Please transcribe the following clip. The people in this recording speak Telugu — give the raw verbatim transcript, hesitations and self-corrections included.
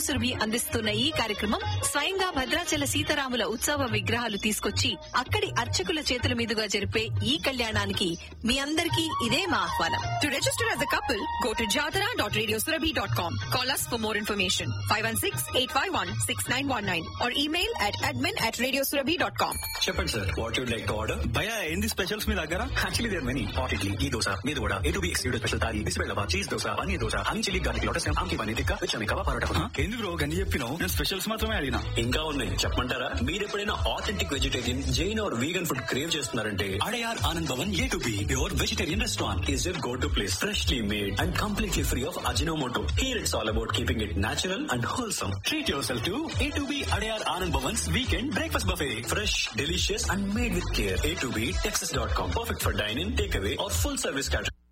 సురభి అందిస్తున్న ఈ కార్యక్రమం స్వయంగా భద్రాచల సీతారాముల ఉత్సవ విగ్రహాలు తీసుకొచ్చి అక్కడి అర్చకుల చేతుల మీదుగా జరిపే ఈ కళ్యాణానికి మీ అందరికీ ఇదే మా ఆహ్వానం. To register as a couple, go to jatara dot radio surabhi dot com. Call us for more information. five one six, eight five one, six nine one nine or email at admin at radio surabhi dot com. చెప్పండి sir, what you'd like to order? భయ్యా ఏంది స్పెషల్స్ మీ దగ్గర? Actually there many. Hot idli, ఈ దోశ, మీరు కూడా A to be excluded special thali, బిస్బెల్లవా, cheese dosa, paneer dosa, honey chilli garlic lotus, ఆమ్కి paneer tikka, విచమి kebab parotta. ఏంది బ్రో గన్ని చెప్పినావు? నేను స్పెషల్స్ మాత్రమే అడిగినా. ఇంకా ఉన్నాయి చెప్పమంటారా? మీరు ఎప్పుడైనా authentic vegetarian, Jain are vegan food crave చేస్తున్నారంటే Adyar Anand Bhavan A to be pure vegetarian restaurant is your go to place. Freshly made and completely free of Ajinomoto. Here it's all about keeping it natural and wholesome. Treat your self to A to be Adyar Anand Bhavan's weekend breakfast buffet. Fresh, delicious and made with care. A to B Texas dot com. Perfect for dine-in, takeaway or full service catering.